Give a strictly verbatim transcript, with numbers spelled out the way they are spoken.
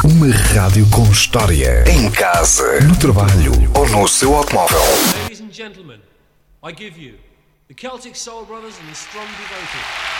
Uma rádio com história. Em casa, no trabalho ou no seu automóvel. Ladies and gentlemen, I give you the Celtic Soul Brothers and the Strong Devoted.